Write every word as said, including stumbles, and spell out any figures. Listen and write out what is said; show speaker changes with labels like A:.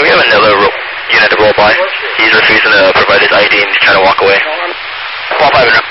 A: can we have another ro unit to roll by? He's refusing to provide his I D and he's trying to walk away. Paul five in room.